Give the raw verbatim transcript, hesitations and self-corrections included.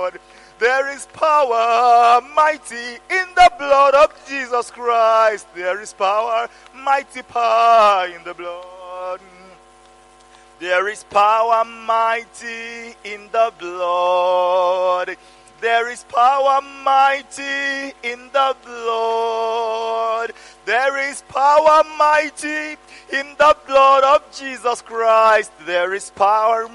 There is power mighty in the blood of Jesus Christ. There is power, mighty power in the blood. There is power mighty in the blood. There is power mighty in the blood. There is power mighty in the blood of Jesus Christ. There is power